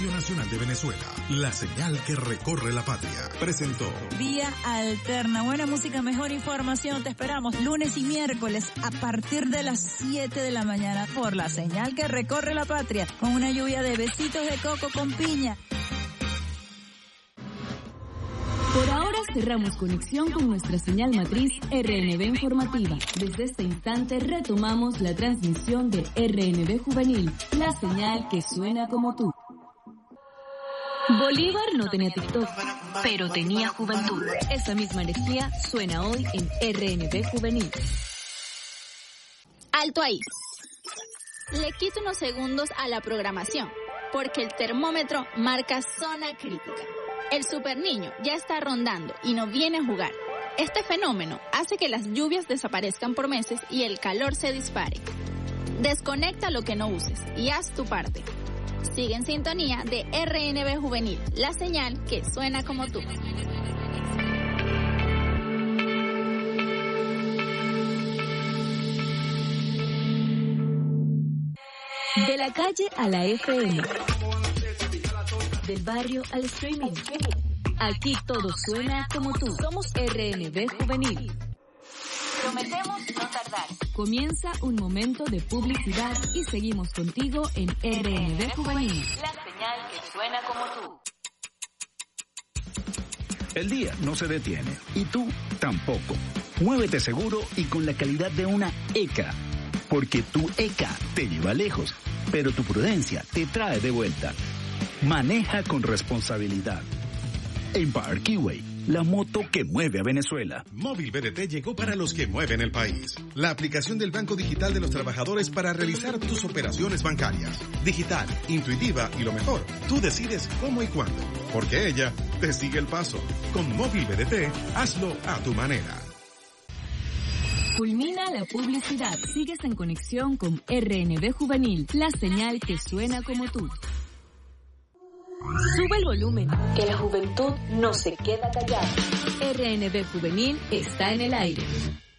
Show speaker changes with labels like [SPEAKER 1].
[SPEAKER 1] Radio Nacional de Venezuela, la señal que recorre la patria, presentó
[SPEAKER 2] Vía Alterna. Buena música, mejor información. Te esperamos lunes y miércoles a partir de las 7 de la mañana por la señal que recorre la patria, con una lluvia de besitos de coco con piña.
[SPEAKER 3] Por ahora cerramos conexión con nuestra señal matriz RNB Informativa. Desde este instante retomamos la transmisión de RNB Juvenil, la señal que suena como tú. Bolívar no tenía TikTok, pero tenía juventud. Esa misma energía suena hoy en RNB Juvenil.
[SPEAKER 4] Alto ahí. Le quito unos segundos a la programación, porque el termómetro marca zona crítica. El superniño ya está rondando y no viene a jugar. Este fenómeno hace que las lluvias desaparezcan por meses y el calor se dispare. Desconecta lo que no uses y haz tu parte. Sigue en sintonía de RNB Juvenil, la señal que suena como tú.
[SPEAKER 3] De la calle a la FM. Del barrio al streaming. Aquí todo suena como tú. Somos RNB Juvenil. Prometemos no tardar. Comienza un momento de publicidad y seguimos contigo en RNB Juvenil. La señal que suena como tú.
[SPEAKER 5] El día no se detiene y tú tampoco. Muévete seguro y con la calidad de una ECA. Porque tu ECA te lleva lejos, pero tu prudencia te trae de vuelta. Maneja con responsabilidad. Empire Keyway, la moto que mueve a Venezuela.
[SPEAKER 1] Móvil BDT llegó para los que mueven el país. La aplicación del Banco Digital de los Trabajadores para realizar tus operaciones bancarias. Digital, intuitiva y lo mejor, tú decides cómo y cuándo. Porque ella te sigue el paso. Con Móvil BDT, hazlo a tu manera.
[SPEAKER 3] Culmina la publicidad. Sigues en conexión con RNB Juvenil, la señal que suena como tú. Sube el volumen, que la juventud no se queda callada. RNB Juvenil está en el aire.